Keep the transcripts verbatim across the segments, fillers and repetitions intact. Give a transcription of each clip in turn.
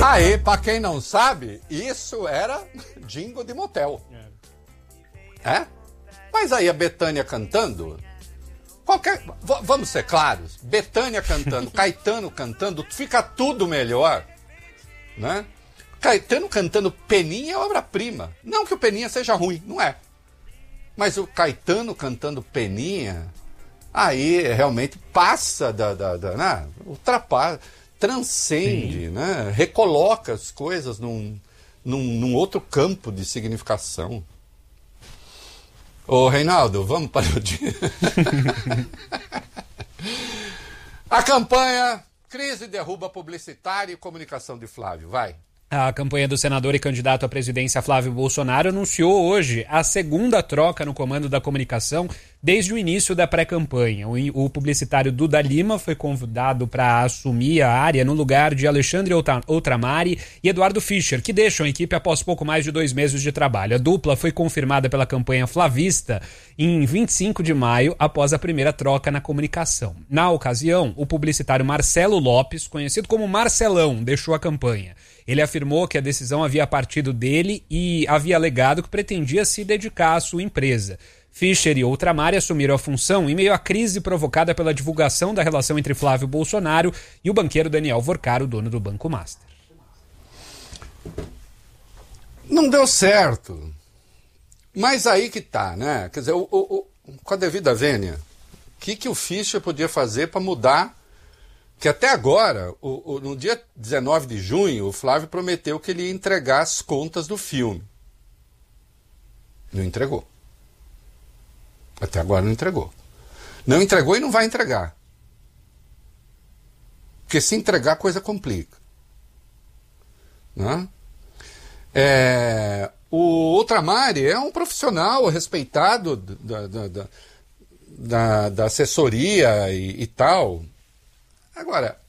Aí, pra quem não sabe, isso era jingle de motel. É? Mas aí a Bethânia cantando, qualquer, v- vamos ser claros, Bethânia cantando, Caetano cantando, fica tudo melhor, né? Caetano cantando Peninha é obra-prima. Não que o Peninha seja ruim, não é. Mas o Caetano cantando Peninha, aí realmente passa da... da, da né? Ultrapassa, transcende, Sim. né? Recoloca as coisas num, num, num outro campo de significação. Ô, Reinaldo, vamos para o dia. A campanha Crise derruba publicitário e comunicação de Flávio. Vai. A campanha do senador e candidato à presidência Flávio Bolsonaro anunciou hoje a segunda troca no comando da comunicação desde o início da pré-campanha. O publicitário Duda Lima foi convidado para assumir a área no lugar de Alexandre Outramari e Eduardo Fischer, que deixam a equipe após pouco mais de dois meses de trabalho. A dupla foi confirmada pela campanha flavista em vinte e cinco de maio, após a primeira troca na comunicação. Na ocasião, o publicitário Marcelo Lopes, conhecido como Marcelão, deixou a campanha. Ele afirmou que a decisão havia partido dele e havia alegado que pretendia se dedicar à sua empresa. Fischer e Outramari assumiram a função em meio à crise provocada pela divulgação da relação entre Flávio Bolsonaro e o banqueiro Daniel Vorcaro, dono do Banco Master. Não deu certo. Mas aí que tá, né? Quer dizer, o, o, o, com a devida vênia, o que, que o Fischer podia fazer para mudar? Que até agora, o, o, no dia dezenove de junho, o Flávio prometeu que ele ia entregar as contas do filme. Não entregou. Até agora não entregou. Não entregou e não vai entregar. Porque se entregar, a coisa complica. Né? É, o Outramari é um profissional respeitado da, da, da, da, da assessoria e, e tal. Agora,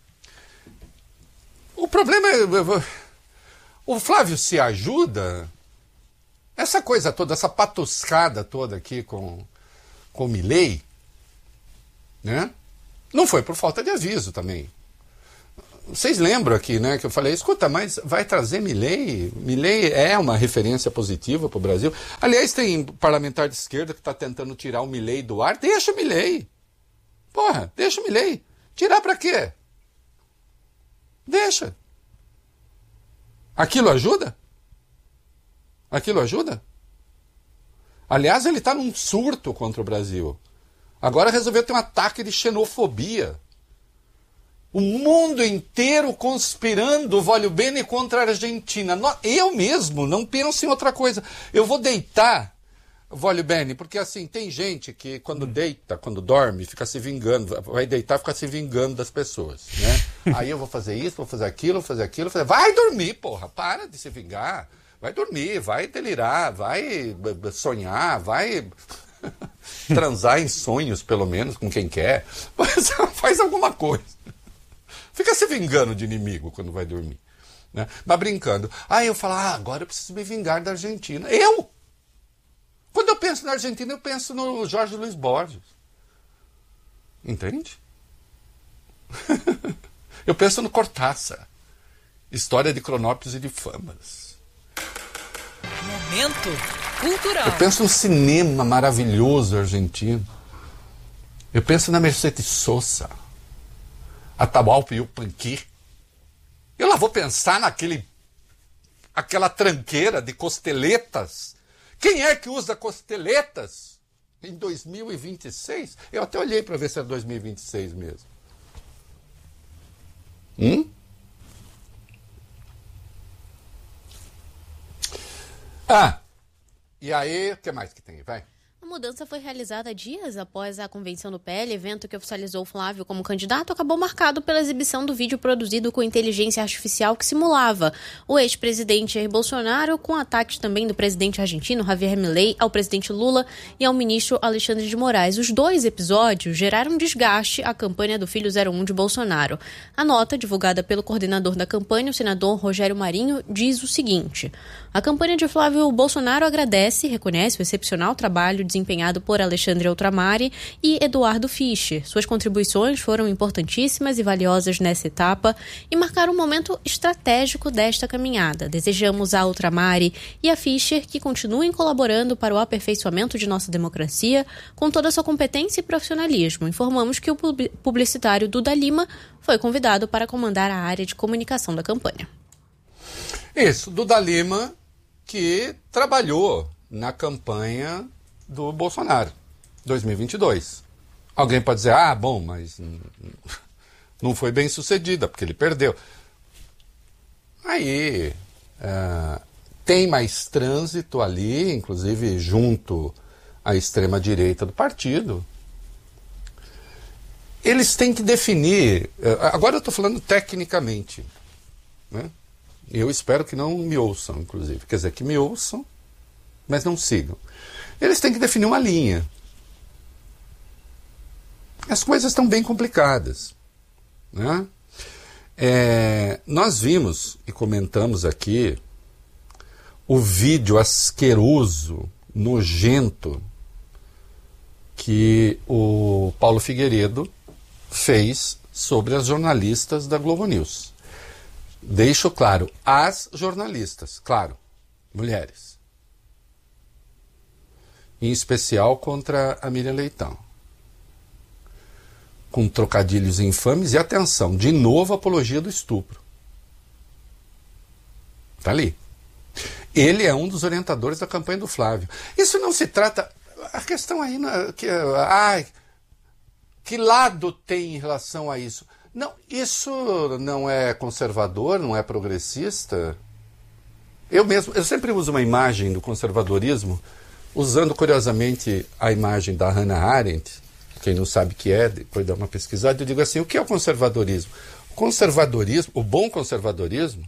o problema é... O Flávio se ajuda... Essa coisa toda, essa patuscada toda aqui com, com o Milei, né? Não foi por falta de aviso também. Vocês lembram aqui, né, que eu falei, escuta, mas vai trazer Milei? Milei é uma referência positiva para o Brasil. Aliás, tem parlamentar de esquerda que está tentando tirar o Milei do ar. Deixa o Milei. Porra, deixa o Milei. Tirar pra quê? Deixa. Aquilo ajuda? Aquilo ajuda? Aliás, ele está num surto contra o Brasil. Agora resolveu ter um ataque de xenofobia. O mundo inteiro conspirando voglio bene contra a Argentina. Eu mesmo não penso em outra coisa. Eu vou deitar voglio bene, porque assim, tem gente que quando hum. deita, quando dorme, fica se vingando, vai deitar e fica se vingando das pessoas, né? Aí eu vou fazer isso, vou fazer aquilo, vou fazer aquilo, vou fazer... Vai dormir, porra, para de se vingar. Vai dormir, vai delirar, vai sonhar, vai transar em sonhos, pelo menos, com quem quer. Mas faz alguma coisa. Fica se vingando de inimigo quando vai dormir, né? Mas brincando. Aí eu falo, ah, agora eu preciso me vingar da Argentina. Eu? Quando eu penso na Argentina, eu penso no Jorge Luiz Borges. Entende? Eu penso no Cortázar. História de Cronópolis e de Famas. Momento cultural. Eu penso no cinema maravilhoso argentino. Eu penso na Mercedes Sosa, Atahualpa Yupanqui. Eu lá vou pensar naquele aquela tranqueira de costeletas. Quem é que usa costeletas em dois mil e vinte e seis? Eu até olhei para ver se era dois mil e vinte e seis mesmo. Hum? Ah, e aí, o que mais que tem? Vai. A mudança foi realizada dias após a convenção do P L, evento que oficializou Flávio como candidato, acabou marcado pela exibição do vídeo produzido com inteligência artificial que simulava o ex-presidente Jair Bolsonaro, com ataques também do presidente argentino Javier Milei ao presidente Lula e ao ministro Alexandre de Moraes. Os dois episódios geraram desgaste à campanha do filho zero um de Bolsonaro. A nota, divulgada pelo coordenador da campanha, o senador Rogério Marinho, diz o seguinte: a campanha de Flávio Bolsonaro agradece e reconhece o excepcional trabalho desempenhado desempenhado por Alexandre Outramari e Eduardo Fischer. Suas contribuições foram importantíssimas e valiosas nessa etapa e marcaram um momento estratégico desta caminhada. Desejamos a Outramari e a Fischer que continuem colaborando para o aperfeiçoamento de nossa democracia com toda a sua competência e profissionalismo. Informamos que o publicitário Duda Lima foi convidado para comandar a área de comunicação da campanha. Isso, Duda Lima, que trabalhou na campanha do Bolsonaro, dois mil e vinte e dois. Alguém pode dizer, ah, bom, mas não foi bem sucedida, porque ele perdeu. Aí, uh, tem mais trânsito ali, inclusive junto à extrema-direita do partido. Eles têm que definir, agora eu estou falando tecnicamente, né? Eu espero que não me ouçam, inclusive, quer dizer, que me ouçam, mas não sigam. Eles têm que definir uma linha. As coisas estão bem complicadas, né? É, nós vimos e comentamos aqui o vídeo asqueroso, nojento, que o Paulo Figueiredo fez sobre as jornalistas da Globo News. Deixo claro, as jornalistas, claro, mulheres. Em especial contra a Miriam Leitão. Com trocadilhos infames e, atenção, de novo apologia do estupro. Está ali. Ele é um dos orientadores da campanha do Flávio. Isso não se trata... A questão aí... Que, ai, que lado tem em relação a isso? Não, isso não é conservador, não é progressista. Eu mesmo, eu sempre uso uma imagem do conservadorismo, usando curiosamente a imagem da Hannah Arendt. Quem não sabe o que é, depois dá uma pesquisada, eu digo assim, o que é o conservadorismo? O conservadorismo, o bom conservadorismo,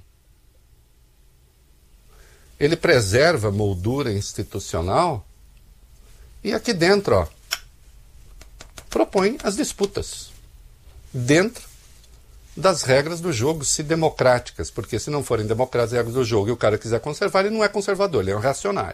ele preserva a moldura institucional e aqui dentro, ó, propõe as disputas dentro das regras do jogo, se democráticas, porque se não forem democráticas as regras do jogo e o cara quiser conservar, ele não é conservador, ele é um reacionário.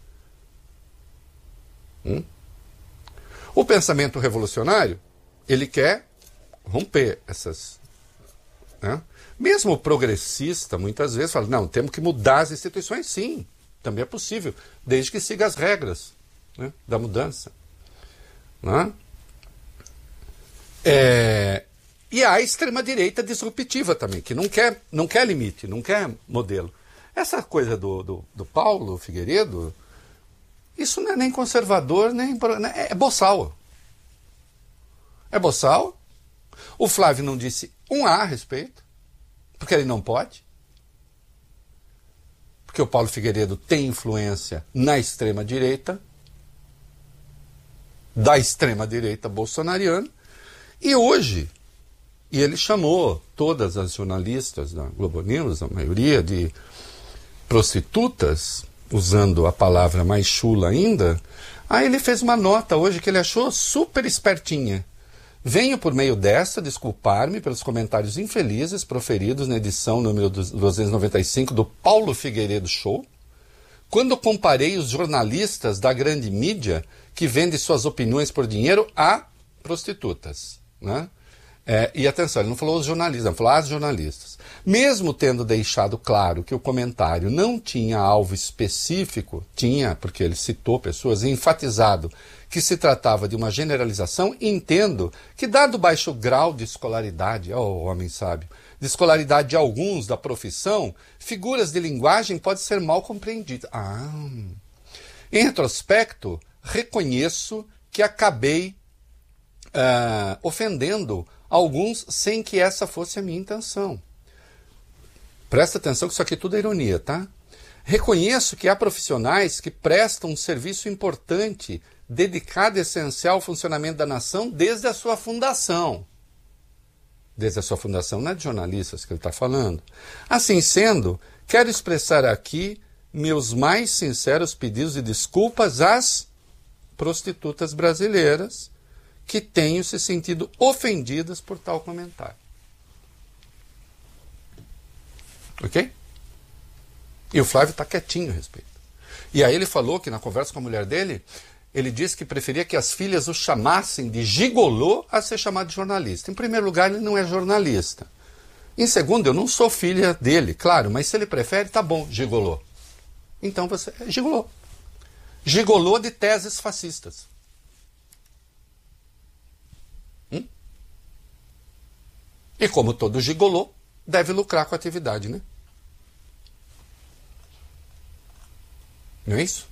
Hum? O pensamento revolucionário, ele quer romper essas... Né? Mesmo o progressista, muitas vezes, fala, não, temos que mudar as instituições, sim, também é possível, desde que siga as regras, né, da mudança. Né? É, e há a extrema-direita disruptiva também, que não quer, não quer limite, não quer modelo. Essa coisa do, do, do Paulo Figueiredo, isso não é nem conservador, nem é boçal. É boçal. O Flávio não disse um A a respeito, porque ele não pode. Porque o Paulo Figueiredo tem influência na extrema-direita, da extrema-direita bolsonariana, e hoje, e ele chamou todas as jornalistas da Globo News, a maioria de prostitutas, usando a palavra mais chula ainda, aí ele fez uma nota hoje que ele achou super espertinha. Venho por meio desta desculpar-me pelos comentários infelizes proferidos na edição número duzentos e noventa e cinco do Paulo Figueiredo Show, quando comparei os jornalistas da grande mídia que vendem suas opiniões por dinheiro a prostitutas. Né? É, e atenção, ele não falou os jornalistas, ele falou as jornalistas. Mesmo tendo deixado claro que o comentário não tinha alvo específico, tinha, porque ele citou pessoas, e enfatizado que se tratava de uma generalização, entendo que, dado o baixo grau de escolaridade, oh, homem sábio, de escolaridade de alguns da profissão, figuras de linguagem podem ser mal compreendidas. Ah, em retrospecto, reconheço que acabei uh, ofendendo alguns sem que essa fosse a minha intenção. Presta atenção que isso aqui tudo é ironia, tá? Reconheço que há profissionais que prestam um serviço importante, dedicado e essencial ao funcionamento da nação desde a sua fundação. Desde a sua fundação, não é de jornalistas que ele está falando. Assim sendo, quero expressar aqui meus mais sinceros pedidos de desculpas às prostitutas brasileiras que tenham se sentido ofendidas por tal comentário. Ok? E o Flávio está quietinho a respeito. E aí ele falou que na conversa com a mulher dele, ele disse que preferia que as filhas o chamassem de gigolô a ser chamado de jornalista. Em primeiro lugar, ele não é jornalista. Em segundo, eu não sou filha dele, claro, mas se ele prefere, tá bom, gigolô. Então você é gigolô. Gigolô de teses fascistas. Hum? E como todo gigolô, deve lucrar com a atividade, né? Não é isso?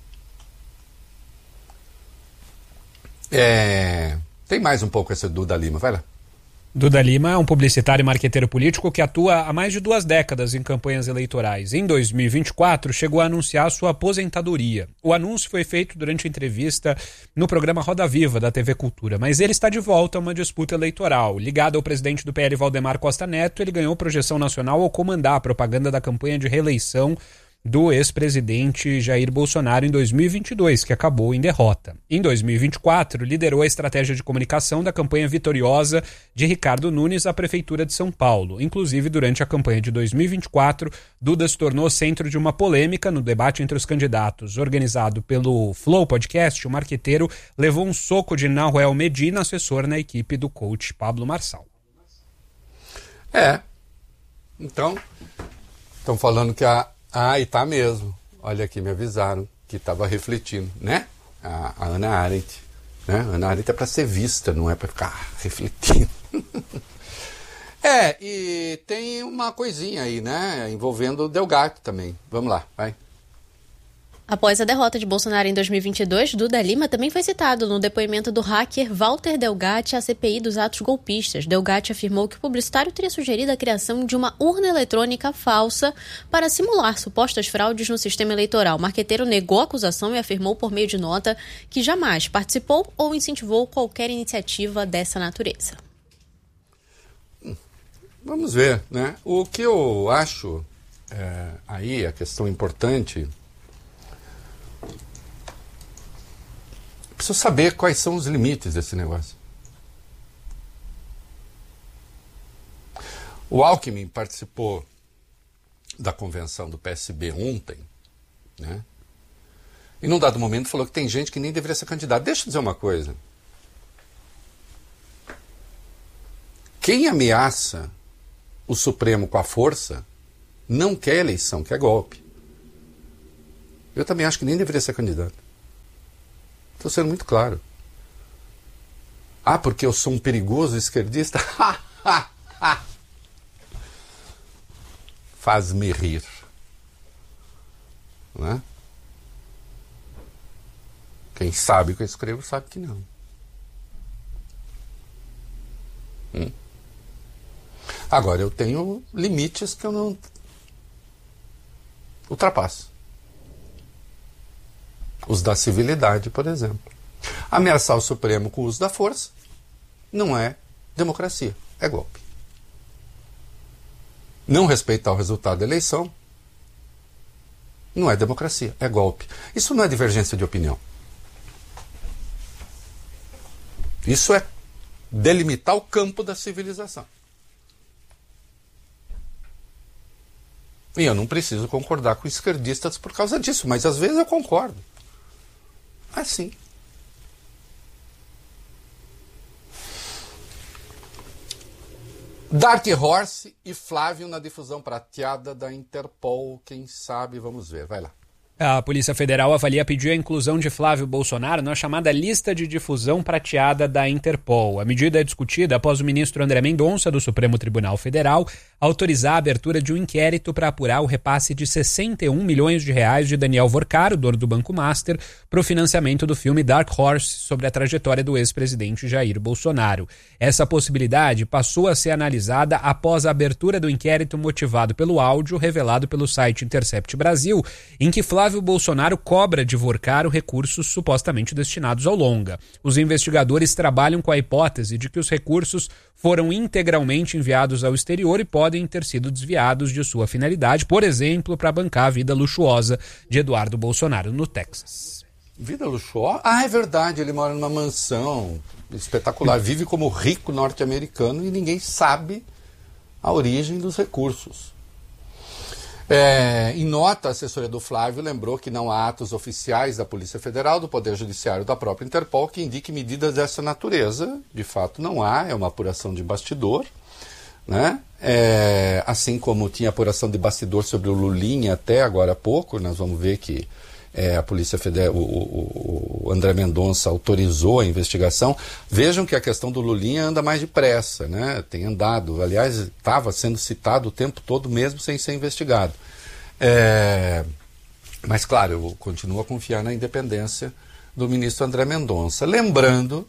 É... Tem mais um pouco esse Duda Lima, vai lá. Duda Lima é um publicitário e marqueteiro político que atua há mais de duas décadas em campanhas eleitorais. Em dois mil e vinte e quatro, chegou a anunciar sua aposentadoria. O anúncio foi feito durante a entrevista no programa Roda Viva, da T V Cultura, mas ele está de volta a uma disputa eleitoral. Ligado ao presidente do P L, Valdemar Costa Neto, ele ganhou projeção nacional ao comandar a propaganda da campanha de reeleição do ex-presidente Jair Bolsonaro em dois mil e vinte e dois, que acabou em derrota. Em dois mil e vinte e quatro, liderou a estratégia de comunicação da campanha vitoriosa de Ricardo Nunes à Prefeitura de São Paulo. Inclusive, durante a campanha de dois mil e vinte e quatro, Duda se tornou centro de uma polêmica no debate entre os candidatos. Organizado pelo Flow Podcast, o marqueteiro levou um soco de Nahuel Medina, assessor na equipe do coach Pablo Marçal. É. Então, estão falando que a Ah, e tá mesmo. Olha aqui, me avisaram que estava refletindo, né? A, a Ana Arendt. Né? A Ana Arendt é para ser vista, não é para ficar refletindo. É, e tem uma coisinha aí, né? Envolvendo o Delgatti também. Vamos lá, vai. Após a derrota de Bolsonaro em dois mil e vinte e dois, Duda Lima também foi citado no depoimento do hacker Walter Delgatti à C P I dos atos golpistas. Delgatti afirmou que o publicitário teria sugerido a criação de uma urna eletrônica falsa para simular supostas fraudes no sistema eleitoral. O marqueteiro negou a acusação e afirmou por meio de nota que jamais participou ou incentivou qualquer iniciativa dessa natureza. Vamos ver, né? O que eu acho é, aí, a questão importante... Preciso saber quais são os limites desse negócio. O Alckmin participou da convenção do P S B ontem, né? E num dado momento falou que tem gente que nem deveria ser candidato. Deixa eu dizer uma coisa. Quem ameaça o Supremo com a força não quer eleição, quer golpe. Eu também acho que nem deveria ser candidato. Estou sendo muito claro. Ah, porque eu sou um perigoso esquerdista? Faz-me rir. Não é? Quem sabe o que eu escrevo sabe que não. Hum. Agora, eu tenho limites que eu não ultrapasso. Os da civilidade, por exemplo. Ameaçar o Supremo com o uso da força não é democracia, é golpe. Não respeitar o resultado da eleição não é democracia, é golpe. Isso não é divergência de opinião. Isso é delimitar o campo da civilização. E eu não preciso concordar com esquerdistas por causa disso, mas às vezes eu concordo. Assim. Dark Horse e Flávio na difusão prateada da Interpol. Quem sabe, vamos ver. Vai lá. A Polícia Federal avalia pedir a inclusão de Flávio Bolsonaro na chamada lista de difusão prateada da Interpol. A medida é discutida após o ministro André Mendonça, do Supremo Tribunal Federal, autorizar a abertura de um inquérito para apurar o repasse de sessenta e um milhões de reais de Daniel Vorcaro, dono do Banco Master, para o financiamento do filme Dark Horse sobre a trajetória do ex-presidente Jair Bolsonaro. Essa possibilidade passou a ser analisada após a abertura do inquérito motivado pelo áudio revelado pelo site Intercept Brasil, em que Flávio Flávio Bolsonaro cobra de Vorcaro recursos supostamente destinados ao longa. Os investigadores trabalham com a hipótese de que os recursos foram integralmente enviados ao exterior e podem ter sido desviados de sua finalidade, por exemplo, para bancar a vida luxuosa de Eduardo Bolsonaro no Texas. Vida luxuosa? Ah, é verdade, ele mora numa mansão espetacular, vive como rico norte-americano e ninguém sabe a origem dos recursos. É, em nota, a assessoria do Flávio lembrou que não há atos oficiais da Polícia Federal, do Poder Judiciário da própria Interpol que indiquem medidas dessa natureza. De fato, não há, é uma apuração de bastidor, né? É, assim como tinha apuração de bastidor sobre o Lulinha até agora há pouco, nós vamos ver que é, a Polícia Federal, o, o, o André Mendonça autorizou a investigação. Vejam que a questão do Lulinha anda mais depressa, né? Tem andado, aliás, estava sendo citado o tempo todo mesmo sem ser investigado. É, mas, claro, eu continuo a confiar na independência do ministro André Mendonça. Lembrando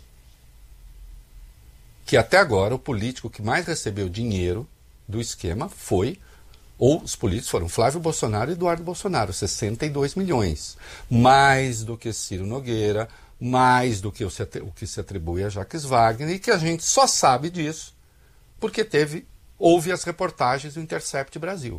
que até agora o político que mais recebeu dinheiro do esquema foi, ou os políticos foram Flávio Bolsonaro e Eduardo Bolsonaro, sessenta e dois milhões. Mais do que Ciro Nogueira, mais do que o, o que se atribui a Jacques Wagner, e que a gente só sabe disso porque teve, houve as reportagens do Intercept Brasil.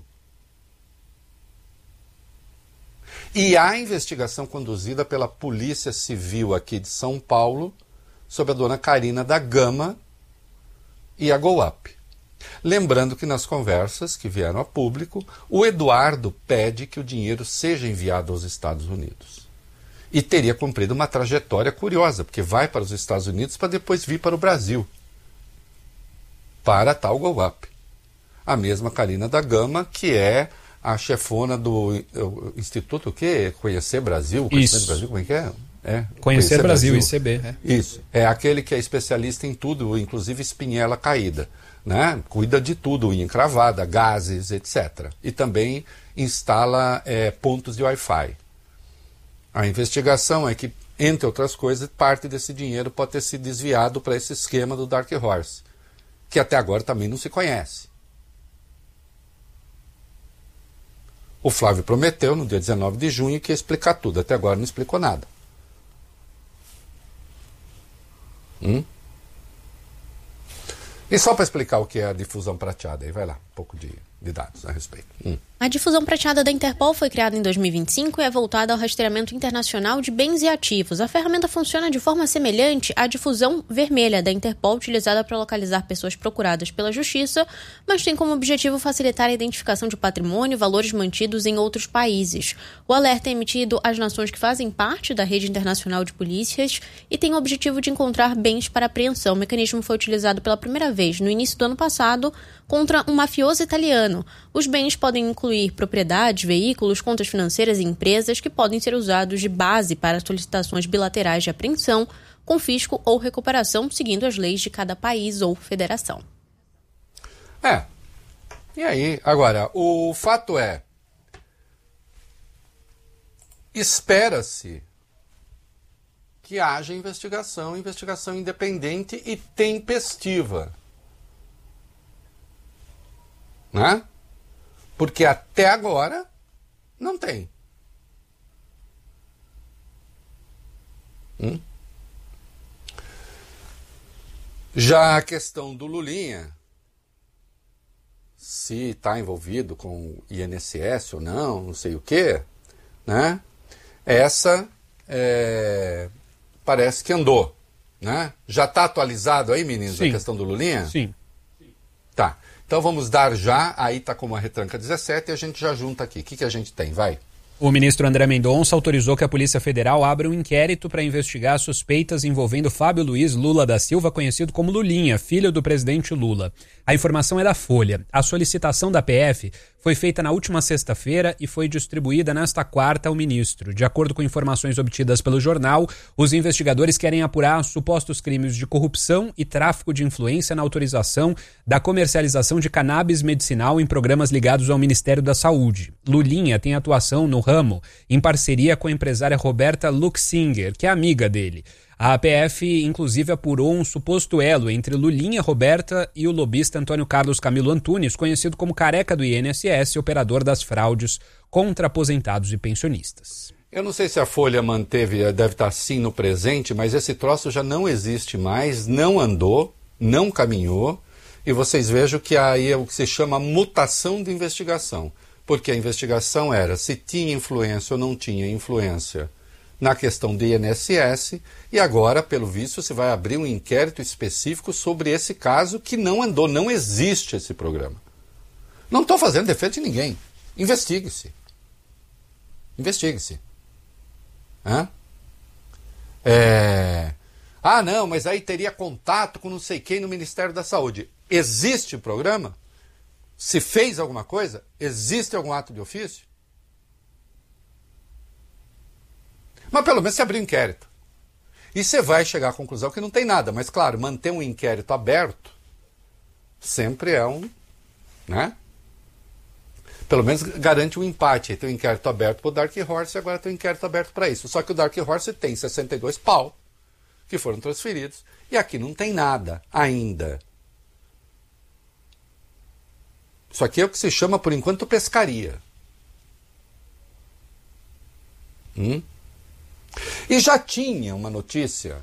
E a investigação conduzida pela Polícia Civil aqui de São Paulo sobre a dona Carina da Gama e a Go Up. Lembrando que nas conversas que vieram a público, o Eduardo pede que o dinheiro seja enviado aos Estados Unidos. E teria cumprido uma trajetória curiosa, porque vai para os Estados Unidos para depois vir para o Brasil. Para tal Go Up. A mesma Carina da Gama, que é a chefona do Instituto o quê? Conhecer Brasil? Conhecer Brasil, como é que é? É, Conhecer, Conhecer Brasil, Brasil, I C B. É. Isso, é aquele que é especialista em tudo, inclusive espinhela caída, né? Cuida de tudo, unha encravada, gases, etcétera. E também instala é, pontos de Wi-Fi. A investigação é que, entre outras coisas, parte desse dinheiro pode ter sido desviado para esse esquema do Dark Horse, que até agora também não se conhece. O Flávio prometeu, no dia dezenove de junho, que ia explicar tudo. Até agora não explicou nada. Hum? E só para explicar o que é a difusão prateada, aí vai lá, um pouco de, de dados a respeito. Hum. A difusão prateada da Interpol foi criada em dois mil e vinte e cinco e é voltada ao rastreamento internacional de bens e ativos. A ferramenta funciona de forma semelhante à difusão vermelha da Interpol, utilizada para localizar pessoas procuradas pela Justiça, mas tem como objetivo facilitar a identificação de patrimônio e valores mantidos em outros países. O alerta é emitido às nações que fazem parte da rede internacional de polícias e tem o objetivo de encontrar bens para apreensão. O mecanismo foi utilizado pela primeira vez no início do ano passado contra um mafioso italiano. Os bens podem incluir propriedades, veículos, contas financeiras e empresas que podem ser usados de base para solicitações bilaterais de apreensão, confisco ou recuperação, seguindo as leis de cada país ou federação. É. E aí, agora, o fato é, espera-se que haja investigação, investigação independente e tempestiva. Né? Porque até agora não tem. Hum? Já a questão do Lulinha, se está envolvido com I N S S ou não, não sei o quê, né? Essa é, parece que andou. Né? Já está atualizado aí, meninos, Sim. a questão do Lulinha? Sim. Tá. Então vamos dar já, aí está como a retranca dezessete e a gente já junta aqui. O que, que a gente tem? Vai. O ministro André Mendonça autorizou que a Polícia Federal abra um inquérito para investigar suspeitas envolvendo Fábio Luiz Lula da Silva, conhecido como Lulinha, filho do presidente Lula. A informação é da Folha. A solicitação da P F foi feita na última sexta-feira e foi distribuída nesta quarta ao ministro. De acordo com informações obtidas pelo jornal, os investigadores querem apurar supostos crimes de corrupção e tráfico de influência na autorização da comercialização de cannabis medicinal em programas ligados ao Ministério da Saúde. Lulinha tem atuação no ramo em parceria com a empresária Roberta Luxinger, que é amiga dele. A P F, inclusive, apurou um suposto elo entre Lulinha, Roberta e o lobista Antônio Carlos Camilo Antunes, conhecido como Careca do I N S S, operador das fraudes contra aposentados e pensionistas. Eu não sei se a Folha manteve, deve estar sim no presente, mas esse troço já não existe mais, não andou, não caminhou, e vocês vejam que aí é o que se chama mutação de investigação, porque a investigação era se tinha influência ou não tinha influência na questão do I N S S, e agora, pelo visto, se vai abrir um inquérito específico sobre esse caso que não andou, não existe esse programa. Não estou fazendo defeito de ninguém. Investigue-se. Investigue-se. Hã? É... Ah, não, mas aí teria contato com não sei quem no Ministério da Saúde. Existe o programa? Se fez alguma coisa? Existe algum ato de ofício? Mas pelo menos você abriu um inquérito. E você vai chegar à conclusão que não tem nada. Mas, claro, manter um inquérito aberto sempre é um... né? Pelo menos garante um empate. Aí tem um inquérito aberto para o Dark Horse e agora tem um inquérito aberto para isso. Só que o Dark Horse tem sessenta e dois pau que foram transferidos. E aqui não tem nada ainda. Isso aqui é o que se chama, por enquanto, pescaria. Hum? E já tinha uma notícia,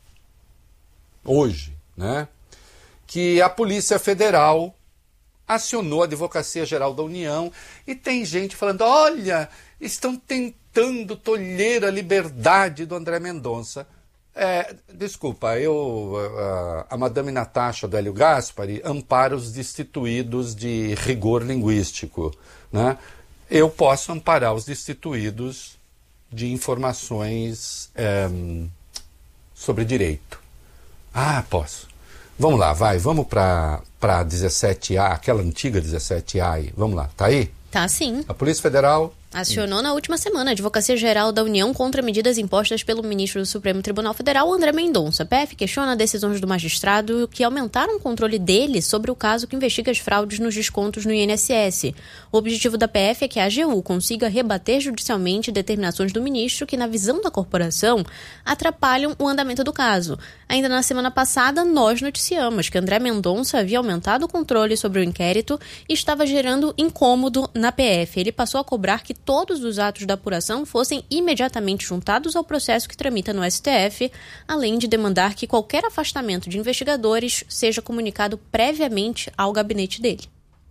hoje, né, que a Polícia Federal acionou a Advocacia Geral da União e tem gente falando, olha, estão tentando tolher a liberdade do André Mendonça. É, desculpa, eu, a, a Madame Natasha do Hélio Gaspari ampara os destituídos de rigor linguístico, né? Eu posso amparar os destituídos de informações é, sobre direito. Ah, posso. Vamos lá, vai, vamos para para dezessete A, aquela antiga dezessete A aí. Vamos lá, tá aí? Tá sim. A Polícia Federal acionou na última semana a Advocacia Geral da União contra medidas impostas pelo ministro do Supremo Tribunal Federal, André Mendonça. A P F questiona decisões do magistrado que aumentaram o controle dele sobre o caso que investiga as fraudes nos descontos no I N S S. O objetivo da P F é que a A G U consiga rebater judicialmente determinações do ministro que, na visão da corporação, atrapalham o andamento do caso. Ainda na semana passada, nós noticiamos que André Mendonça havia aumentado o controle sobre o inquérito e estava gerando incômodo na P F. Ele passou a cobrar que todos os atos da apuração fossem imediatamente juntados ao processo que tramita no S T F, além de demandar que qualquer afastamento de investigadores seja comunicado previamente ao gabinete dele.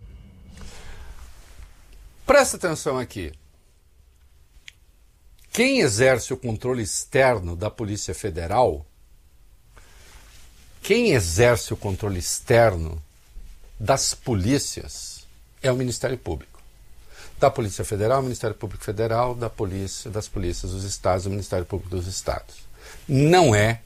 Presta atenção aqui. Quem exerce o controle externo da Polícia Federal, quem exerce o controle externo das polícias é o Ministério Público. Da Polícia Federal, Ministério Público Federal, da polícia, das polícias dos estados, do Ministério Público dos estados. Não é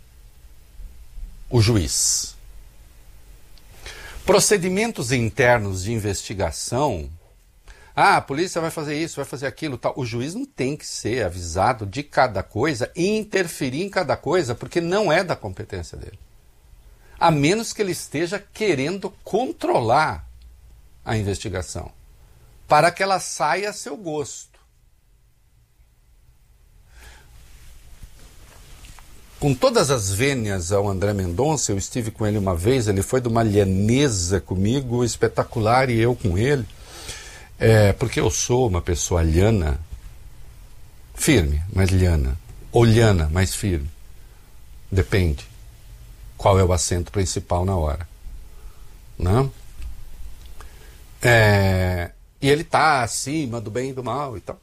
o juiz. Procedimentos internos de investigação, ah, a polícia vai fazer isso, vai fazer aquilo, tal. O juiz não tem que ser avisado de cada coisa e interferir em cada coisa, porque não é da competência dele. A menos que ele esteja querendo controlar a investigação, para que ela saia a seu gosto. Com todas as vênias ao André Mendonça, eu estive com ele uma vez, ele foi de uma lianeza comigo espetacular e eu com ele, é, porque eu sou uma pessoa liana, firme, mas liana, ou liana, mais firme. Depende qual é o assento principal na hora. Não? É... E ele está acima do bem e do mal e tal.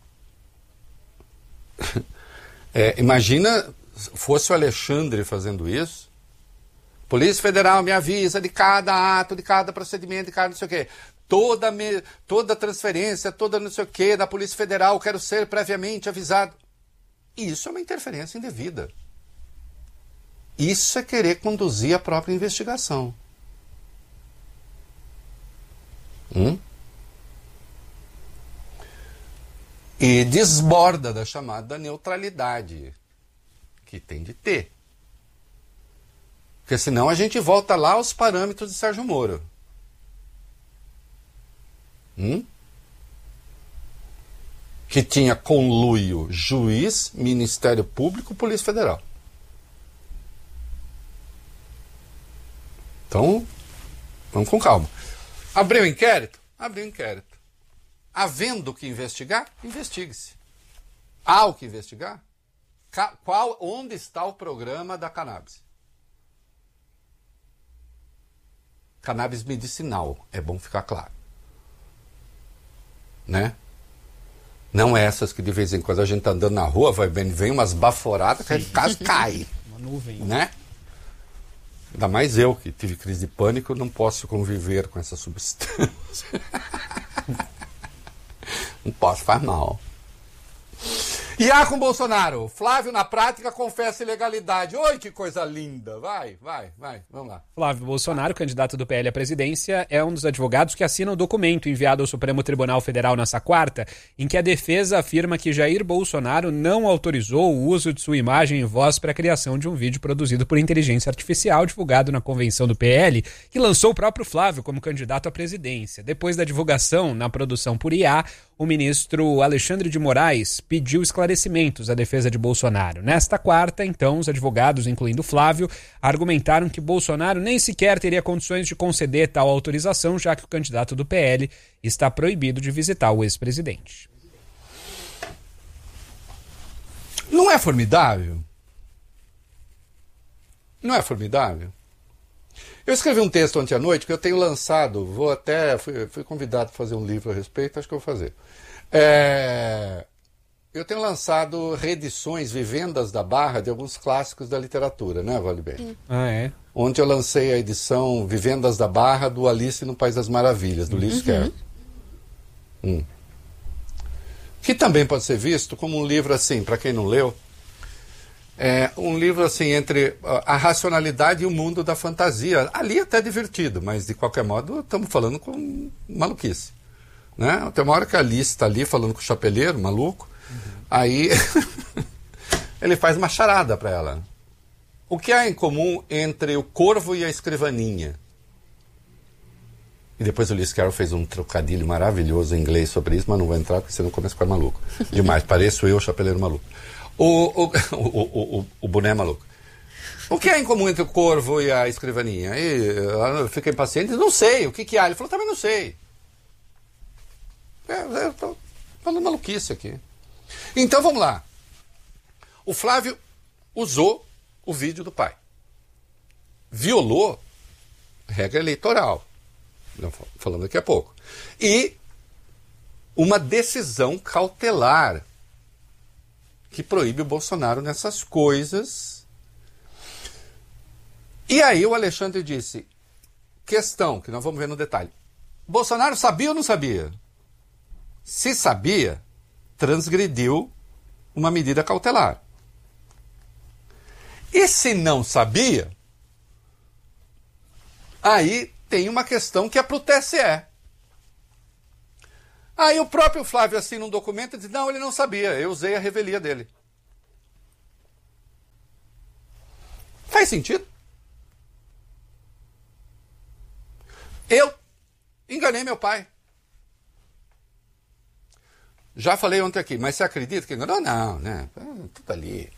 É, imagina fosse o Alexandre fazendo isso. Polícia Federal me avisa de cada ato, de cada procedimento, de cada não sei o quê. Toda, me, toda transferência, toda não sei o quê da Polícia Federal, quero ser previamente avisado. Isso é uma interferência indevida. Isso é querer conduzir a própria investigação. Hum? E desborda da chamada neutralidade que tem de ter. Porque senão a gente volta lá aos parâmetros de Sérgio Moro. Hum? Que tinha conluio juiz, Ministério Público, Polícia Federal. Então, vamos com calma. Abriu o inquérito? Abriu o inquérito. Havendo que investigar, investigue-se. Há o que investigar? Qual, onde está o programa da cannabis? Cannabis medicinal, é bom ficar claro. Né? Não essas que de vez em quando a gente está andando na rua, vai bem, vem umas baforadas que a casa cai. Uma nuvem. Né? Ainda mais eu, que tive crise de pânico, não posso conviver com essa substância. Não posso, faz mal. E há com Bolsonaro. Flávio, na prática, confessa ilegalidade. Oi, que coisa linda. Vai, vai, vai. Vamos lá. Flávio Bolsonaro, candidato do P L à presidência, é um dos advogados que assina o documento enviado ao Supremo Tribunal Federal nesta quarta, em que a defesa afirma que Jair Bolsonaro não autorizou o uso de sua imagem e voz para a criação de um vídeo produzido por inteligência artificial divulgado na convenção do P L, que lançou o próprio Flávio como candidato à presidência. Depois da divulgação na produção por I A, o ministro Alexandre de Moraes pediu esclarecimentos à defesa de Bolsonaro. Nesta quarta, então, os advogados, incluindo Flávio, argumentaram que Bolsonaro nem sequer teria condições de conceder tal autorização, já que o candidato do P L está proibido de visitar o ex-presidente. Não é formidável? Não é formidável? Eu escrevi um texto ontem à noite que eu tenho lançado, vou até, fui, fui convidado a fazer um livro a respeito, acho que eu vou fazer. É, eu tenho lançado reedições, vivendas da Barra de alguns clássicos da literatura, né, Vale Bem? Ah, é? Ontem eu lancei a edição Vivendas da Barra do Alice no País das Maravilhas, do Lewis Carroll. Hum. Que também pode ser visto como um livro assim, para quem não leu, é um livro assim entre a racionalidade e o mundo da fantasia. Ali até divertido, mas de qualquer modo estamos falando com maluquice. Né? Tem uma hora que a Alice está ali falando com o chapeleiro, maluco, uhum. Aí ele faz uma charada para ela. O que há em comum entre o corvo e a escrivaninha? E depois o Lewis Carroll fez um trocadilho maravilhoso em inglês sobre isso, mas não vou entrar porque você não começa a ficar maluco. Demais, pareço eu, o chapeleiro maluco. O, o, o, o, o boné maluco. O que há em comum entre o corvo e a escrivaninha? Aí eu fiquei impaciente, não sei, o que, que há? Ele falou, também não sei. É, eu estou falando maluquice aqui. Então vamos lá. O Flávio usou o vídeo do pai. Violou regra eleitoral. Falando daqui a pouco. E uma decisão cautelar que proíbe o Bolsonaro nessas coisas. E aí o Alexandre disse, questão, que nós vamos ver no detalhe. Bolsonaro sabia ou não sabia? Se sabia, transgrediu uma medida cautelar. E se não sabia, aí tem uma questão que é para o T S E. Aí o próprio Flávio assina um documento e diz, não, ele não sabia, eu usei a revelia dele. Faz sentido? Eu enganei meu pai. Já falei ontem aqui, mas você acredita que enganou? Não, né? Tudo ali.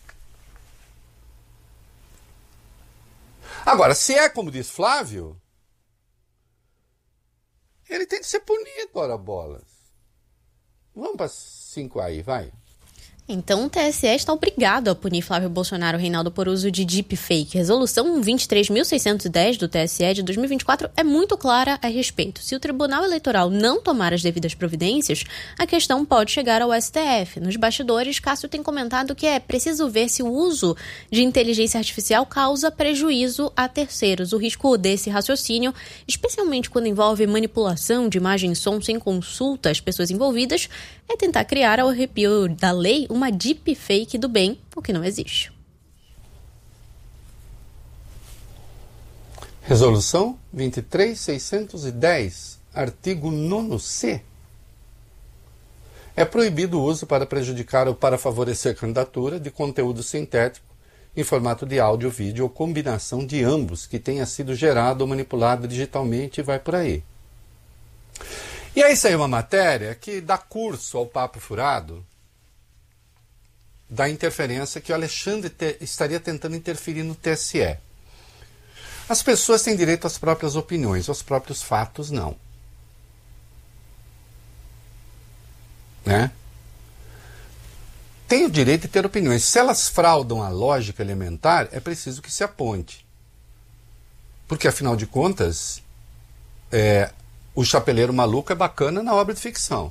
Agora, se é como diz Flávio, ele tem que ser punido, ora bolas. Vamos para cinco aí, vai. Então o T S E está obrigado a punir Flávio Bolsonaro Reinaldo por uso de deepfake. Resolução vinte e três mil seiscentos e dez do T S E de dois mil e vinte e quatro é muito clara a respeito. Se o Tribunal Eleitoral não tomar as devidas providências, a questão pode chegar ao S T F. Nos bastidores, Cássio tem comentado que é preciso ver se o uso de inteligência artificial causa prejuízo a terceiros. O risco desse raciocínio, especialmente quando envolve manipulação de imagem e som sem consulta às pessoas envolvidas, é tentar criar ao arrepio da lei uma deepfake do bem, o que não existe. Resolução vinte e três mil seiscentos e dez, artigo nono C. É proibido o uso para prejudicar ou para favorecer a candidatura de conteúdo sintético em formato de áudio, vídeo ou combinação de ambos que tenha sido gerado ou manipulado digitalmente e vai por aí. E aí saiu uma matéria que dá curso ao papo furado da interferência que o Alexandre te, estaria tentando interferir no T S E. As pessoas têm direito às próprias opiniões, aos próprios fatos não. Né? Tem o direito de ter opiniões. Se elas fraudam a lógica elementar, é preciso que se aponte. Porque, afinal de contas, é, o chapeleiro maluco é bacana na obra de ficção.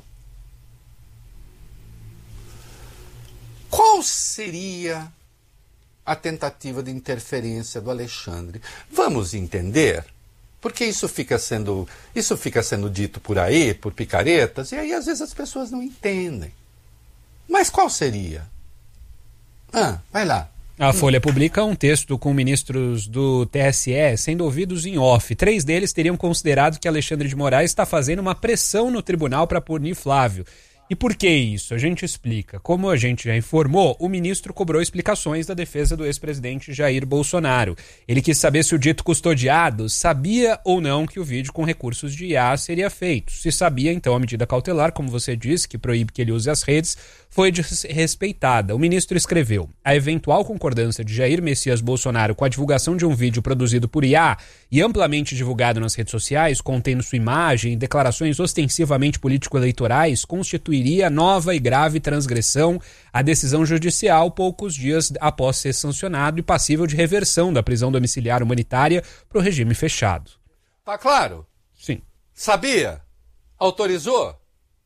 Qual seria a tentativa de interferência do Alexandre? Vamos entender Porque isso fica sendo, isso fica sendo dito por aí, por picaretas, e aí às vezes as pessoas não entendem. Mas qual seria? Ah, vai lá. A Folha publica um texto com ministros do T S E sendo ouvidos em off. Três deles teriam considerado que Alexandre de Moraes está fazendo uma pressão no tribunal para punir Flávio. E por que isso? A gente explica. Como a gente já informou, o ministro cobrou explicações da defesa do ex-presidente Jair Bolsonaro. Ele quis saber se o dito custodiado sabia ou não que o vídeo com recursos de I A seria feito. Se sabia, então a medida cautelar, como você disse, que proíbe que ele use as redes, foi desrespeitada. O ministro escreveu: a eventual concordância de Jair Messias Bolsonaro com a divulgação de um vídeo produzido por I A e amplamente divulgado nas redes sociais, contendo sua imagem e declarações ostensivamente político-eleitorais, constituiria nova e grave transgressão à decisão judicial poucos dias após ser sancionado e passível de reversão da prisão domiciliar humanitária para o regime fechado. Tá claro? Sim. Sabia? Autorizou?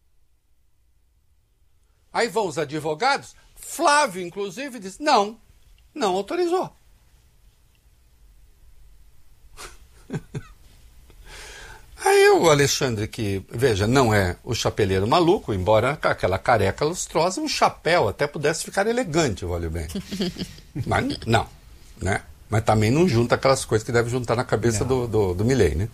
Aí vão os advogados, Flávio, inclusive, diz, não, não autorizou. Aí o Alexandre, que, veja, não é o chapeleiro maluco, embora com aquela careca lustrosa, um chapéu até pudesse ficar elegante, olha bem. Mas não, né? Mas também não junta aquelas coisas que deve juntar na cabeça do, do, do Milei, né?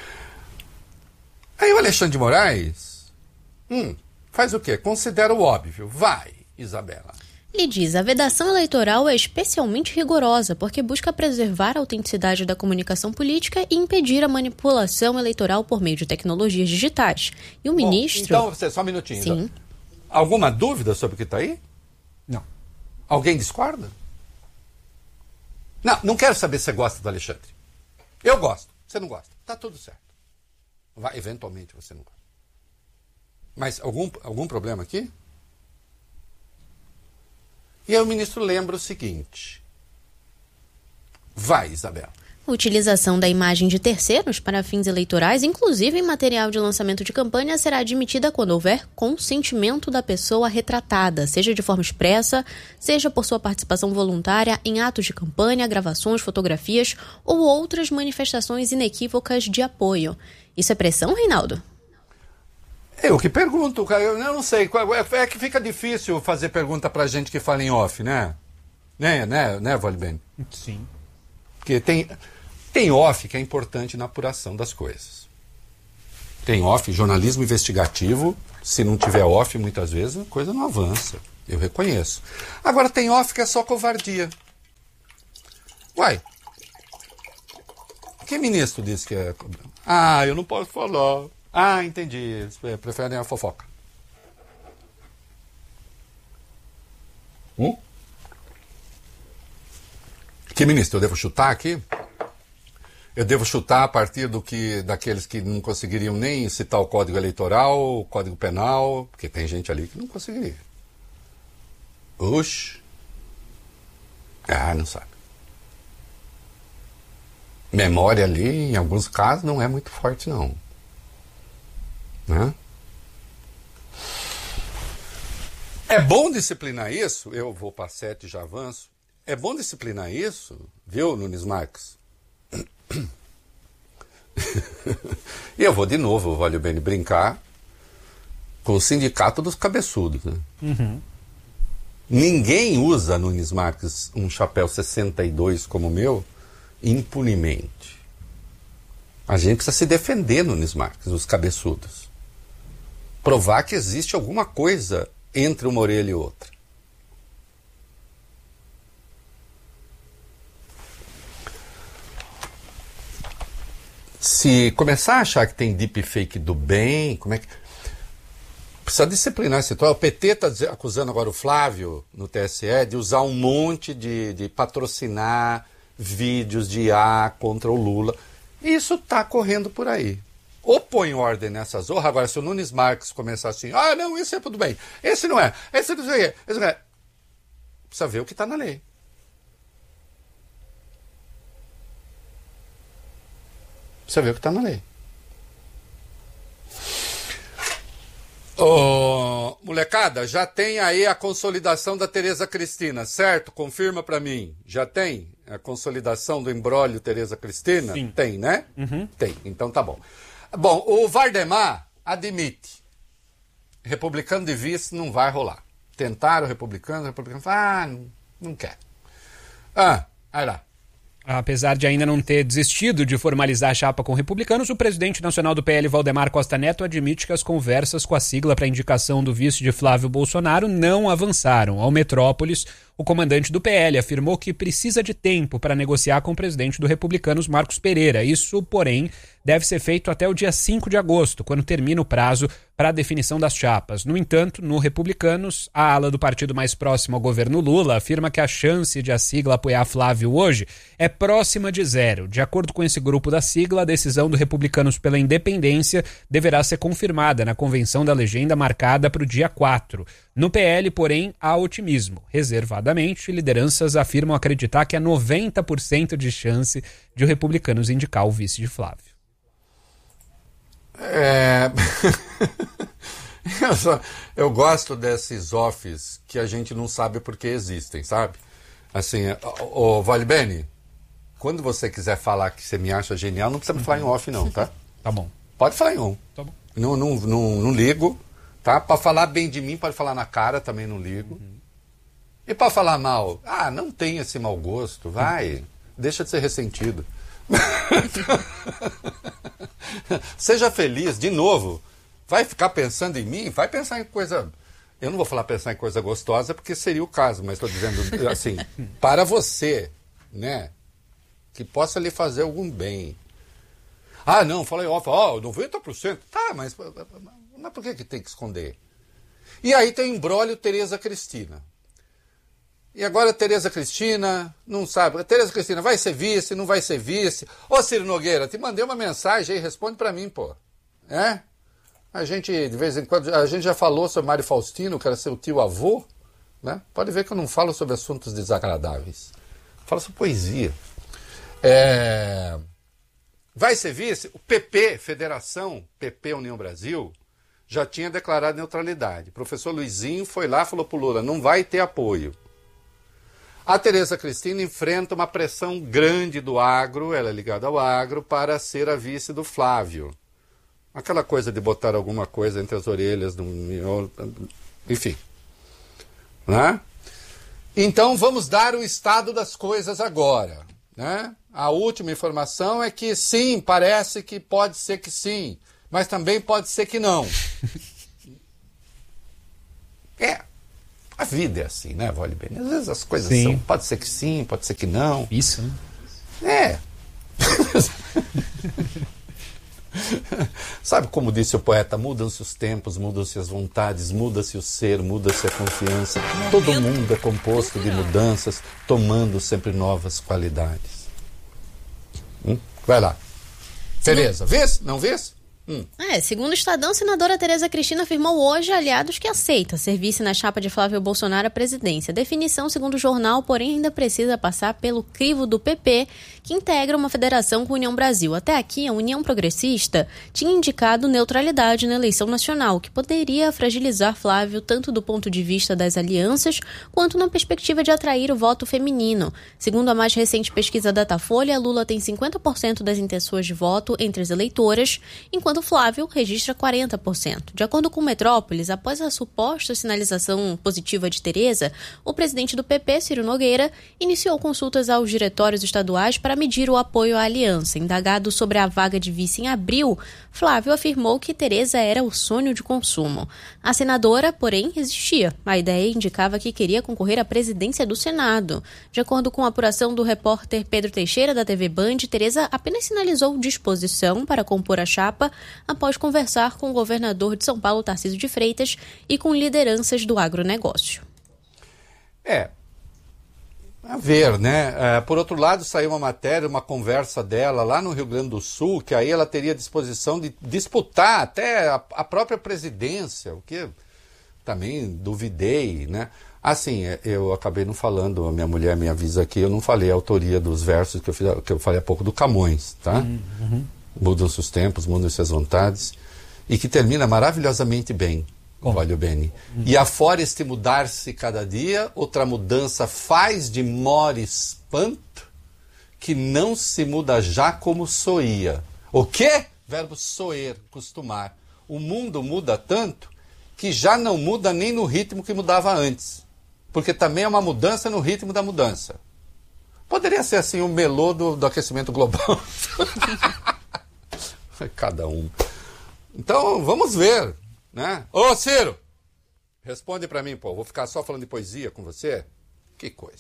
Aí o Alexandre de Moraes, hum, faz o quê? Considera o óbvio. Vai, Isabela. E diz, a vedação eleitoral é especialmente rigorosa porque busca preservar a autenticidade da comunicação política e impedir a manipulação eleitoral por meio de tecnologias digitais. E o Bom, ministro... então, você, só um minutinho. Sim. Então. Alguma dúvida sobre o que está aí? Não. Alguém discorda? Não, não quero saber se você gosta do Alexandre. Eu gosto. Você não gosta. Tá tudo certo. Vai, eventualmente você não gosta. Mas algum, algum problema aqui? E aí o ministro lembra o seguinte. Vai, Isabela. Utilização da imagem de terceiros para fins eleitorais, inclusive em material de lançamento de campanha, será admitida quando houver consentimento da pessoa retratada, seja de forma expressa, seja por sua participação voluntária em atos de campanha, gravações, fotografias ou outras manifestações inequívocas de apoio. Isso é pressão, Reinaldo? Eu que pergunto, eu não sei. É que fica difícil fazer pergunta pra gente que fala em off, né? Né, né, né, Valben? Sim. Porque tem, tem off que é importante na apuração das coisas. Tem off, jornalismo investigativo, se não tiver off, muitas vezes, a coisa não avança. Eu reconheço. Agora tem off que é só covardia. Uai, que ministro disse que é... Ah, eu não posso falar. Ah, entendi. Eles preferem a fofoca. Hum? Que ministro? Eu devo chutar aqui? Eu devo chutar a partir do que, daqueles que não conseguiriam nem citar o Código Eleitoral, o Código Penal, porque tem gente ali que não conseguiria. Oxe. Ah, não sabe. Memória ali, em alguns casos, não é muito forte, não. Né? É bom disciplinar isso, eu vou para sete e já avanço. É bom disciplinar isso, viu, Nunes Marques? E eu vou de novo, vale bem brincar com o sindicato dos cabeçudos. Né? Uhum. Ninguém usa, Nunes Marques, um chapéu sessenta e dois como o meu impunemente. A gente precisa se defender, Nunes Marques, os cabeçudos. Provar que existe alguma coisa entre uma orelha e outra. Se começar a achar que tem deepfake do bem, como é que... Precisa disciplinar esse troço. O P T está acusando agora o Flávio, no T S E, de usar um monte de, de patrocinar vídeos de I A contra o Lula. Isso está correndo por aí. Ou põe ordem nessa zorra. Agora, se o Nunes Marques começar assim, ah, não, esse é tudo bem, esse não é, esse não é, esse não é. Precisa ver o que está na lei. Precisa ver o que está na lei. Ô, molecada, já tem aí a consolidação da Tereza Cristina, certo? Confirma para mim. Já tem? a consolidação do imbróglio Tereza Cristina? Sim. Tem, né? Uhum. Tem, então tá bom. Bom, o Valdemar admite, republicano de vice não vai rolar. Tentaram o republicano, o republicano falou, ah, não, não quer. Ah, aí lá. Apesar de ainda não ter desistido de formalizar a chapa com republicanos, o presidente nacional do P L, Valdemar Costa Neto, admite que as conversas com a sigla para a indicação do vice de Flávio Bolsonaro não avançaram. Ao Metrópolis, o comandante do P L afirmou que precisa de tempo para negociar com o presidente do Republicanos, Marcos Pereira. Isso, porém, deve ser feito até o dia cinco de agosto, quando termina o prazo para a definição das chapas. No entanto, no Republicanos, a ala do partido mais próximo ao governo Lula afirma que a chance de a sigla apoiar Flávio hoje é próxima de zero. De acordo com esse grupo da sigla, a decisão do Republicanos pela independência deverá ser confirmada na convenção da legenda marcada para o dia quatro. No P L, porém, há otimismo. Reservadamente, lideranças afirmam acreditar que há noventa por cento de chance de o Republicanos indicar o vice de Flávio. É... eu, só... eu gosto desses offs que a gente não sabe por que existem, sabe? Assim, ô Valibene, quando você quiser falar que você me acha genial, não precisa me falar em off não, tá? Tá bom. Pode falar em on. Tá bom. Não, não, não, não ligo, tá? Para falar bem de mim, pode falar na cara, também não ligo. Uhum. E para falar mal, ah, não tem esse mau gosto, vai, deixa de ser ressentido. Seja feliz, de novo. Vai ficar pensando em mim? Vai pensar em coisa... Eu não vou falar pensar em coisa gostosa, porque seria o caso, mas estou dizendo assim, para você, né? Que possa lhe fazer algum bem. Ah, não, falei off, ó, oh, noventa por cento. Tá, mas, mas por que, que tem que esconder? E aí tem o imbróglio Tereza Cristina. E agora a Tereza Cristina, não sabe. A Tereza Cristina vai ser vice, não vai ser vice. Ô Ciro Nogueira, te mandei uma mensagem aí, responde pra mim, pô. É? A gente, de vez em quando, a gente já falou sobre Mário Faustino, que era seu tio-avô, né? Pode ver que eu não falo sobre assuntos desagradáveis. Falo sobre poesia. É... Vai ser vice? O P P, Federação, P P União Brasil, já tinha declarado neutralidade. O professor Luizinho foi lá e falou pro Lula, não vai ter apoio. A Tereza Cristina enfrenta uma pressão grande do agro, ela é ligada ao agro, para ser a vice do Flávio. Aquela coisa de botar alguma coisa entre as orelhas, do miolo, enfim. Né? Então vamos dar o estado das coisas agora. Né? A última informação é que sim, parece que pode ser que sim, mas também pode ser que não. É. A vida é assim, né, Valibene? Às vezes as coisas sim. são... Pode ser que sim, pode ser que não. Isso, né? É. Sabe como disse o poeta? Mudam-se os tempos, mudam-se as vontades, muda-se o ser, muda-se a confiança. Todo mundo é composto de mudanças, tomando sempre novas qualidades. Hum? Vai lá. Tereza, vês? Não vês? Hum. É, segundo o Estadão, a senadora Tereza Cristina afirmou hoje a aliados que aceita ser vice na chapa de Flávio Bolsonaro à presidência. Definição, segundo o jornal, porém ainda precisa passar pelo crivo do P P, que integra uma federação com a União Brasil. Até aqui, a União Progressista tinha indicado neutralidade na eleição nacional, que poderia fragilizar Flávio tanto do ponto de vista das alianças, quanto na perspectiva de atrair o voto feminino. Segundo a mais recente pesquisa Datafolha, Lula tem cinquenta por cento das intenções de voto entre as eleitoras, enquanto Flávio registra quarenta por cento. De acordo com o Metrópolis, após a suposta sinalização positiva de Tereza, o presidente do P P, Ciro Nogueira, iniciou consultas aos diretórios estaduais para medir o apoio à aliança. Indagado sobre a vaga de vice em abril, Flávio afirmou que Tereza era o sonho de consumo. A senadora, porém, resistia. A ideia indicava que queria concorrer à presidência do Senado. De acordo com a apuração do repórter Pedro Teixeira, da T V Band, Tereza apenas sinalizou disposição para compor a chapa após conversar com o governador de São Paulo, Tarcísio de Freitas, e com lideranças do agronegócio. É, a ver, né? É, por outro lado, saiu uma matéria, uma conversa dela lá no Rio Grande do Sul, que aí ela teria disposição de disputar até a, a própria presidência, o que também duvidei, né? Assim, eu acabei não falando, a minha mulher me avisa aqui, eu não falei a autoria dos versos que eu, fiz, que eu falei há pouco do Camões, tá? Uhum. Mudam-se os tempos, mudam-se as vontades, e que termina maravilhosamente bem, Valio Bene. Hum. E afora este mudar-se cada dia, outra mudança faz de mor espanto, que não se muda já como soía. O quê? Verbo soer, costumar. O mundo muda tanto que já não muda nem no ritmo que mudava antes. Porque também é uma mudança no ritmo da mudança. Poderia ser assim o melô do, do aquecimento global. Cada um. Então, vamos ver, né? Ô, Ciro! Responde pra mim, pô. Vou ficar só falando de poesia com você? Que coisa.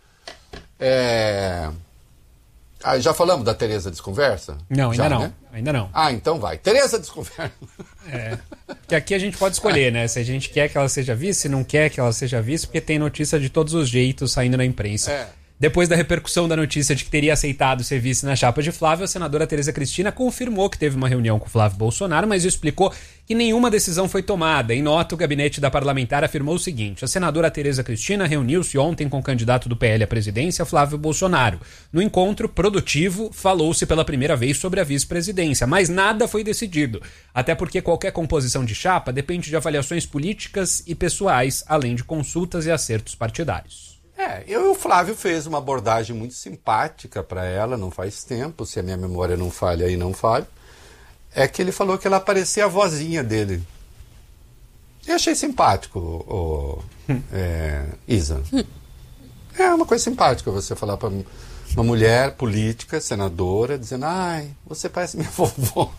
É... Ah, já falamos da Tereza Desconversa? Não, ainda já, não. Né? Ainda não. Ah, então vai. Tereza Desconversa. É. Que aqui a gente pode escolher, né? Se a gente quer que ela seja vice, se não quer que ela seja vice, porque tem notícia de todos os jeitos saindo na imprensa. É. Depois da repercussão da notícia de que teria aceitado ser vice na chapa de Flávio, a senadora Tereza Cristina confirmou que teve uma reunião com Flávio Bolsonaro, mas explicou que nenhuma decisão foi tomada. Em nota, o gabinete da parlamentar afirmou o seguinte: a senadora Tereza Cristina reuniu-se ontem com o candidato do P L à presidência, Flávio Bolsonaro. No encontro produtivo, falou-se pela primeira vez sobre a vice-presidência, mas nada foi decidido, até porque qualquer composição de chapa depende de avaliações políticas e pessoais, além de consultas e acertos partidários. É, eu e o Flávio fez uma abordagem muito simpática para ela, não faz tempo, se a minha memória não falha aí, não falha. É que ele falou que ela parecia a vozinha dele. Eu achei simpático, o, hum. é, Isa. Hum. É uma coisa simpática você falar para uma mulher política, senadora, dizendo: ai, você parece minha vovó.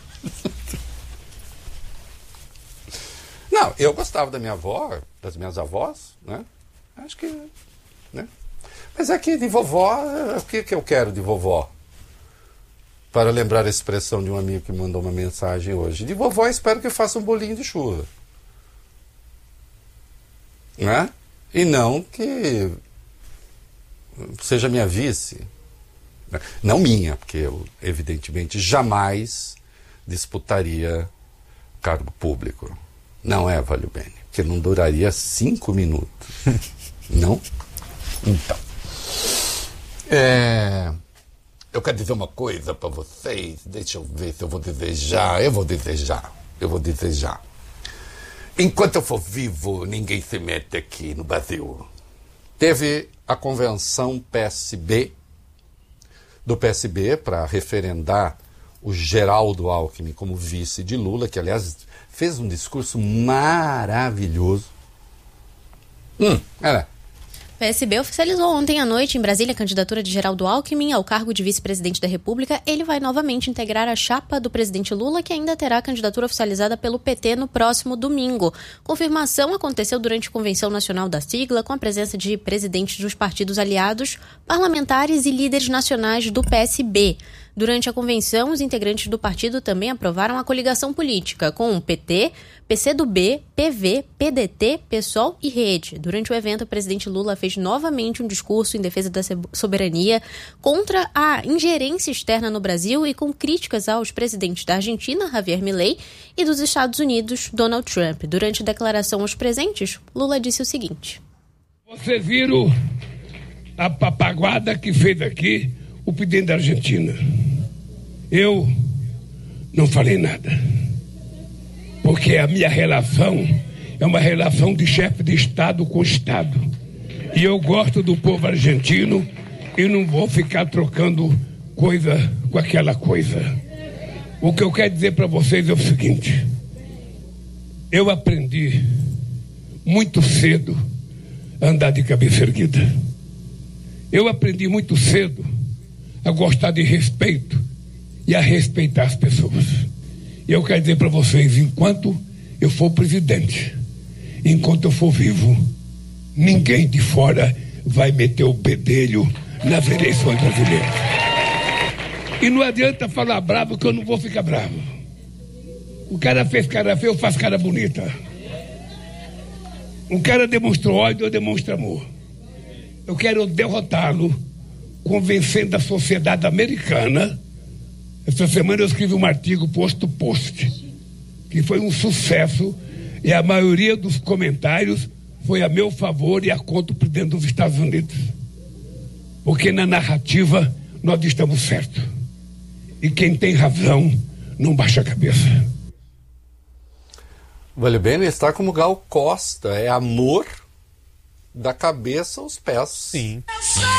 Não, eu gostava da minha avó, das minhas avós, né? Acho que... Né? Mas é que de vovó, o que, que eu quero de vovó? Para lembrar a expressão de um amigo que mandou uma mensagem hoje. De vovó, espero que faça um bolinho de chuva. Né? E não que seja minha vice. Não minha, porque eu, evidentemente, jamais disputaria cargo público. Não é, Valeu Bene? Porque não duraria cinco minutos. Não? Então. É, eu quero dizer uma coisa para vocês. Deixa eu ver se eu vou desejar. Eu vou desejar. Eu vou desejar. Enquanto eu for vivo, ninguém se mete aqui no Brasil. Teve a convenção P S B, do P S B, para referendar o Geraldo Alckmin como vice de Lula, que, aliás, fez um discurso maravilhoso. Hum, era... O P S B oficializou ontem à noite em Brasília a candidatura de Geraldo Alckmin ao cargo de vice-presidente da República. Ele vai novamente integrar a chapa do presidente Lula, que ainda terá a candidatura oficializada pelo P T no próximo domingo. Confirmação aconteceu durante a convenção nacional da sigla, com a presença de presidentes dos partidos aliados, parlamentares e líderes nacionais do P S B. Durante a convenção, os integrantes do partido também aprovaram a coligação política com o P T, P C do B, P V, P D T, PSOL e Rede. Durante o evento, o presidente Lula fez novamente um discurso em defesa da soberania, contra a ingerência externa no Brasil e com críticas aos presidentes da Argentina, Javier Milei, e dos Estados Unidos, Donald Trump. Durante a declaração aos presentes, Lula disse o seguinte: Vocês viram a papaguada que fez aqui o presidente da Argentina. Eu não falei nada, porque a minha relação é uma relação de chefe de Estado com Estado. E eu gosto do povo argentino e não vou ficar trocando coisa com aquela coisa. O que eu quero dizer para vocês é o seguinte: eu aprendi muito cedo a andar de cabeça erguida. Eu aprendi muito cedo a gostar de respeito e a respeitar as pessoas. E eu quero dizer para vocês, enquanto eu for presidente, enquanto eu for vivo, ninguém de fora vai meter o bedelho nas eleições brasileiras. E não adianta falar bravo, que eu não vou ficar bravo. O cara fez cara feia, eu faço cara bonita. Um cara demonstrou ódio, eu demonstro amor. Eu quero derrotá-lo, convencendo a sociedade americana. Essa semana eu escrevi um artigo posto post, que foi um sucesso, e a maioria dos comentários foi a meu favor e a contra o presidente dos Estados Unidos. Porque na narrativa nós estamos certos. E quem tem razão não baixa a cabeça. Vale bem, está como Gal Costa, é amor da cabeça aos pés. Sim.